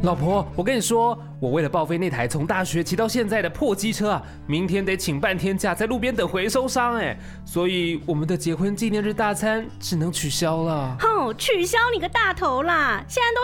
老婆，我跟你说，我为了报废那台从大学骑到现在的破机车啊，明天得请半天假在路边等回收商哎，所以我们的结婚纪念日大餐只能取消了。 取消你个大头啦！现在都